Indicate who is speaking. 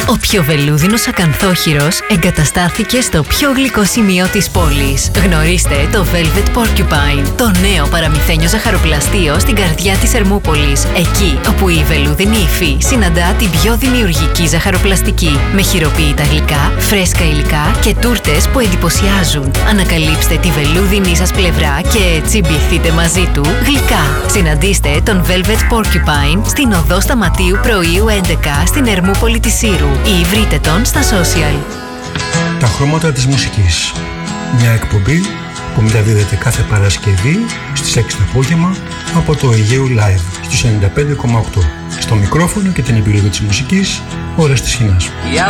Speaker 1: Ο πιο βελούδινος ακανθόχειρος εγκαταστάθηκε στο πιο γλυκό σημείο της πόλης. Γνωρίστε το Velvet Porcupine, το νέο παραμυθένιο ζαχαροπλαστείο στην καρδιά της Ερμούπολης. Εκεί όπου η βελούδινη υφή συναντά την πιο δημιουργική ζαχαροπλαστική. Με χειροποίητα γλυκά, φρέσκα υλικά και τούρτες που εντυπωσιάζουν. Ανακαλύψτε τη βελούδινη σας πλευρά και τσιμπηθείτε μαζί του γλυκά. Συναντήστε τον Velvet Porcupine στην οδό Σταματίου Πρωίου 11 στην Ερμούπολη της Σύρου ή βρείτε τον στα social.
Speaker 2: Τα χρώματα της μουσικής. Μια εκπομπή που μεταδίδεται κάθε Παρασκευή στις 6 το απόγευμα από το Αιγαίου Live στους 95,8. Στο μικρόφωνο και την επιλογή της μουσικής, Ώρες της Χινάς.